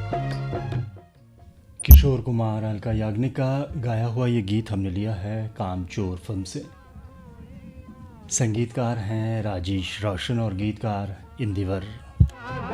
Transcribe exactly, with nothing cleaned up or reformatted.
किशोर कुमार, अलका याग्निक का गाया हुआ ये गीत हमने लिया है कामचोर फिल्म से। संगीतकार हैं राजेश रोशन और गीतकार इंदिवर।